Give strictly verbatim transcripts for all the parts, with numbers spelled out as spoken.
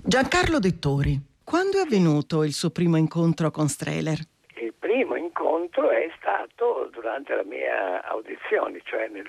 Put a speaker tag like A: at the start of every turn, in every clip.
A: Giancarlo Dettori, quando è avvenuto il suo primo incontro con Strehler?
B: Il primo incontro è stato durante la mia audizione, cioè nel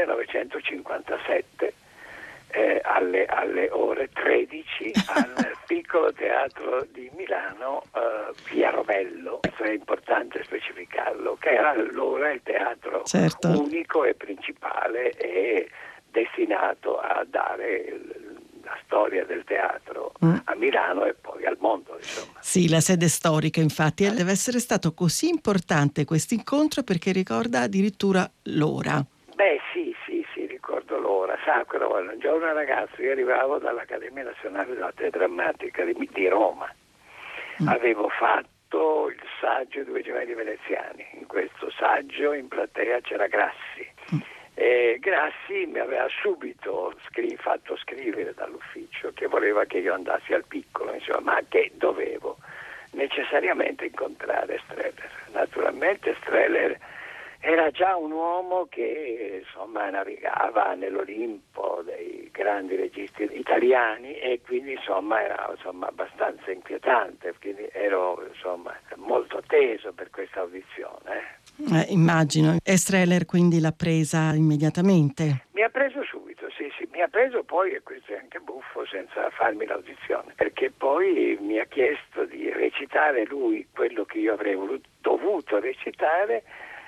B: millenovecentocinquantasette, eh, alle, alle ore tredici al Piccolo Teatro di Milano, eh, via Rovello. Questo è importante specificarlo, che era allora il teatro
A: certo.
B: unico e principale e destinato a dare il, la storia del teatro mm. a Milano e poi al mondo, insomma.
A: Sì, la sede storica, infatti, e deve essere stato così importante questo incontro perché ricorda addirittura l'ora.
B: Beh, sì, sì, sì, ricordo l'ora. Sa, un giorno da ragazzo io arrivavo dall'Accademia Nazionale d'Arte Drammatica di, di Roma. Mm. Avevo fatto il saggio Due gemelli veneziani. In questo saggio in platea c'era Grassi. Mm. E Grassi mi aveva subito scri- fatto scrivere dall'ufficio che voleva che io andassi al Piccolo, insomma, ma che dovevo necessariamente incontrare Strehler. Naturalmente Strehler era già un uomo che insomma navigava nell'Olimpo dei grandi registi italiani e quindi insomma era insomma abbastanza inquietante, quindi ero insomma molto teso per questa audizione.
A: Eh, immagino. E Strehler quindi l'ha presa immediatamente?
B: Mi ha preso subito, sì, sì, mi ha preso poi, e questo è anche buffo, senza farmi l'audizione, perché poi mi ha chiesto di recitare lui quello che io avrei voluto, dovuto recitare.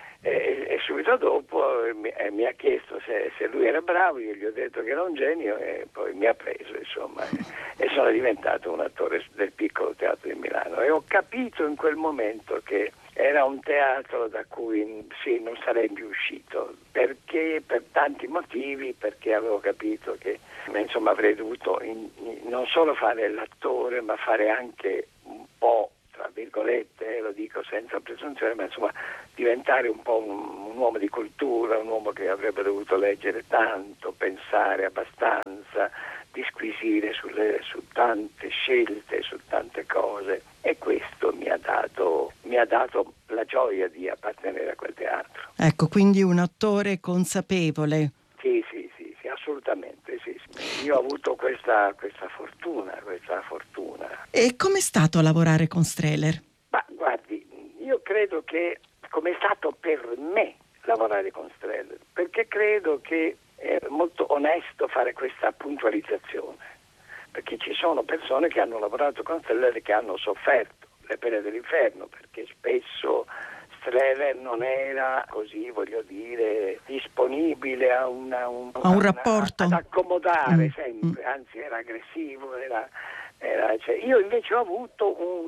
B: E, e subito dopo mi, eh, mi ha chiesto se, se lui era bravo, io gli ho detto che era un genio e poi mi ha preso, insomma, e, e sono diventato un attore del Piccolo Teatro di Milano e ho capito in quel momento che era un teatro da cui sì, non sarei più uscito, perché per tanti motivi, perché avevo capito che insomma avrei dovuto in, in, non solo fare l'attore ma fare anche un po', tra virgolette, eh, lo dico senza presunzione, ma insomma diventare un po' un, un uomo di cultura, un uomo che avrebbe dovuto leggere tanto, pensare abbastanza, disquisire sulle, su tante scelte, su tante cose, e questo mi ha dato, mi ha dato la gioia di appartenere a quel teatro.
A: Ecco, quindi un attore consapevole.
B: Sì, sì, sì, sì, assolutamente, sì, sì. Io ho avuto questa, questa fortuna, questa fortuna.
A: E com'è stato lavorare con Strehler?
B: Ma guardi, io credo che come è stato per me lavorare con Strehler, perché credo che è molto onesto fare questa puntualizzazione, perché ci sono persone che hanno lavorato con Strehler e che hanno sofferto le pene dell'inferno, perché spesso Strehler non era così, voglio dire, disponibile a, una, un,
A: a un rapporto,
B: ad accomodare
A: mm.
B: sempre, anzi era aggressivo, era, era, cioè, io invece ho avuto un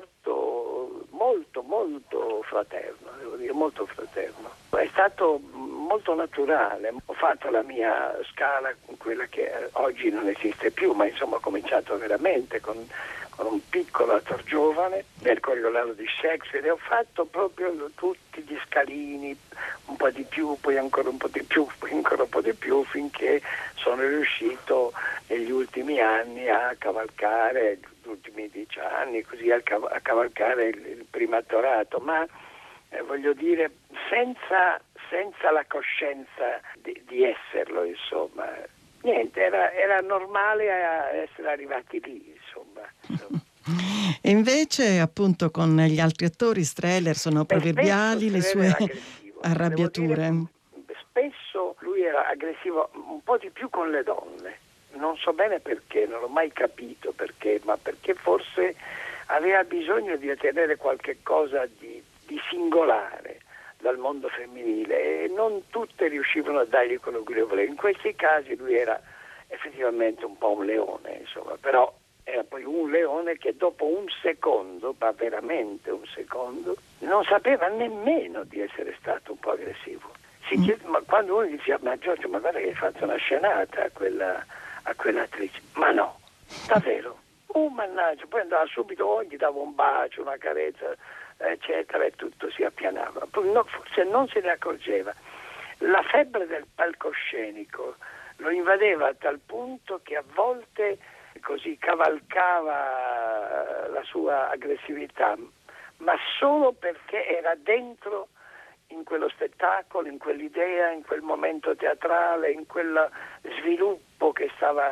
B: rapporto molto molto fraterno, devo dire molto fraterno. È stato molto naturale, ho fatto la mia scala, quella che oggi non esiste più, ma insomma ho cominciato veramente con, con un piccolo attore giovane nel Coriolano di Shakespeare e ho fatto proprio tutti gli scalini, un po' di più, poi ancora un po' di più, poi ancora un po' di più, finché sono riuscito negli ultimi anni a cavalcare, gli ultimi dieci anni, così a, cav- a cavalcare il, il primattorato, ma eh, voglio dire senza, senza la coscienza di, di esserlo, insomma. Niente, era, era normale essere arrivati lì, insomma. insomma.
A: E invece appunto con gli altri attori Strehler sono proverbiali le sue arrabbiature.
B: Dire, spesso lui era aggressivo un po' di più con le donne, non so bene perché, non l'ho mai capito perché, ma perché forse aveva bisogno di ottenere qualche cosa di, di singolare dal mondo femminile e non tutte riuscivano a dargli quello che lui voleva. In questi casi lui era effettivamente un po' un leone, insomma, però era poi un leone che dopo un secondo, ma veramente un secondo, non sapeva nemmeno di essere stato un po' aggressivo. Si mm. chiede, ma quando uno diceva, ma Giorgio, ma guarda che hai fatto una scenata a quella a quell'attrice, ma no, davvero, oh mannaggia, poi andava subito, oh, gli dava un bacio, una carezza, eccetera, e tutto si appianava. Poi no, forse non se ne accorgeva. La febbre del palcoscenico lo invadeva a tal punto che a volte così cavalcava la sua aggressività, ma solo perché era dentro in quello spettacolo, in quell'idea, in quel momento teatrale, in quel sviluppo che stava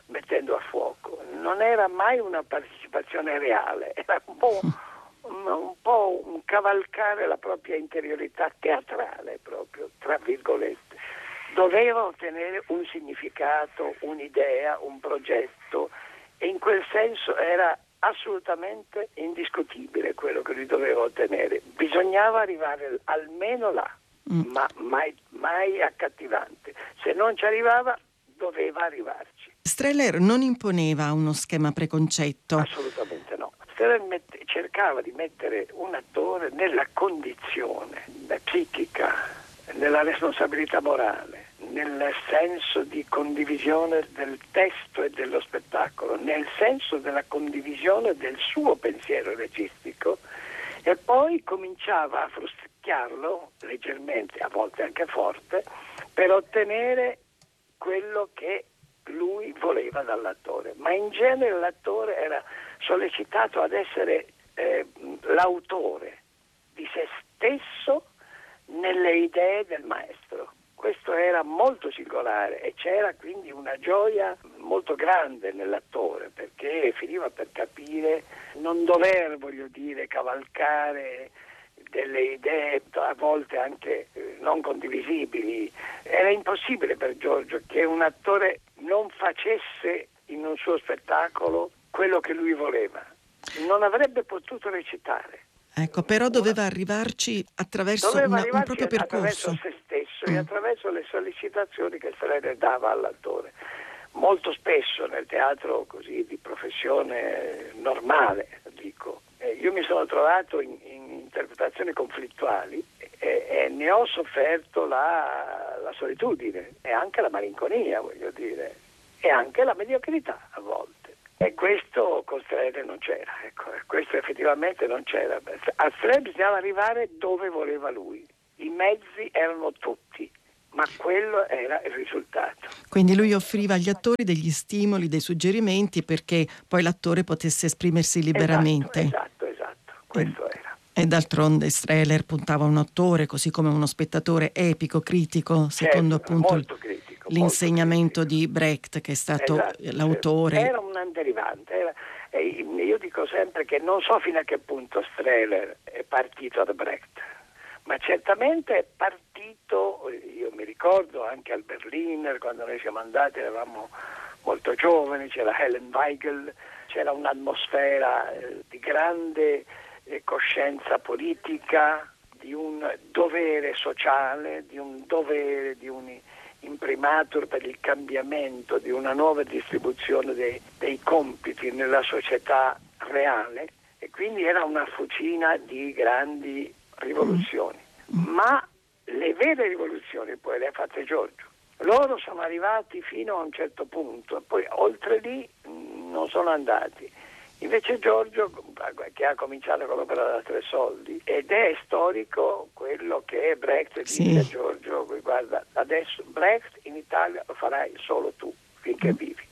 B: mettendo a fuoco. Non era mai una partecipazione reale, era un po', un, un po' un cavalcare la propria interiorità teatrale, proprio, tra virgolette. Doveva ottenere un significato, un'idea, un progetto, e in quel senso era assolutamente indiscutibile quello che lui doveva ottenere. Bisognava arrivare almeno là, mm. ma mai, mai accattivante. Se non ci arrivava, doveva arrivarci.
A: Strehler non imponeva uno schema preconcetto.
B: Assolutamente no. Strehler mette, cercava di mettere un attore nella condizione psichica, nella responsabilità morale, nel senso di condivisione del testo e dello spettacolo, nel senso della condivisione del suo pensiero registico, e poi cominciava a frusticchiarlo leggermente, a volte anche forte, per ottenere quello che lui voleva dall'attore. Ma in genere l'attore era sollecitato ad essere eh, l'autore di se stesso nelle idee del maestro. Questo era molto singolare e c'era quindi una gioia molto grande nell'attore, perché finiva per capire, non dover, voglio dire, cavalcare delle idee a volte anche non condivisibili. Era impossibile per Giorgio che un attore non facesse in un suo spettacolo quello che lui voleva. Non avrebbe potuto recitare.
A: Ecco, però doveva arrivarci attraverso
B: doveva
A: una,
B: arrivarci
A: un proprio percorso.
B: Attraverso se stesso
A: mm.
B: e attraverso le sollecitazioni che Strehler dava all'attore. Molto spesso nel teatro così di professione normale, dico, eh, io mi sono trovato in, in interpretazioni conflittuali e, e ne ho sofferto la, la solitudine e anche la malinconia, voglio dire, e anche la mediocrità a volte. E questo con Strehler non c'era, ecco, questo effettivamente non c'era. A Strehler bisognava arrivare dove voleva lui, i mezzi erano tutti, ma quello era il risultato.
A: Quindi lui offriva agli attori degli stimoli, dei suggerimenti perché poi l'attore potesse esprimersi liberamente.
B: Esatto, esatto, esatto. Questo
A: e,
B: era.
A: E d'altronde Strehler puntava a un attore, così come uno spettatore epico, critico, secondo
B: certo,
A: appunto
B: molto critico,
A: l'insegnamento
B: molto critico.
A: di Brecht, che è stato
B: esatto,
A: l'autore.
B: Certo. Era un derivante. Era, eh, io dico sempre che non so fino a che punto Strehler è partito da Brecht, ma certamente è partito, io mi ricordo anche al Berliner, quando noi siamo andati eravamo molto giovani, c'era Helen Weigel, c'era un'atmosfera eh, di grande eh, coscienza politica, di un dovere sociale, di un dovere, di un imprimatur per il cambiamento, di una nuova distribuzione dei, dei compiti nella società reale, e quindi era una fucina di grandi rivoluzioni. Ma le vere rivoluzioni poi le ha fatte Giorgio. Loro sono arrivati fino a un certo punto, poi oltre lì non sono andati. Invece Giorgio, che ha cominciato con l'opera da tre soldi, ed è storico quello che Brecht
A: sì.
B: dice a Giorgio: guarda, adesso Brecht in Italia lo farai solo tu, finché vivi.